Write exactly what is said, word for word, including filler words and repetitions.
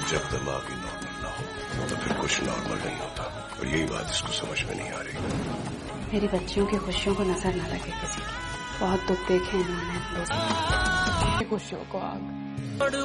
जब दिमाग ही नॉर्मल ना हो तो फिर कुछ नॉर्मल नहीं होता, और यही बात इसको समझ में नहीं आ रही। मेरी बच्चियों की खुशियों को नजर न लगे किसी की। बहुत दुख देखे इन्होंने, खुशियों को आग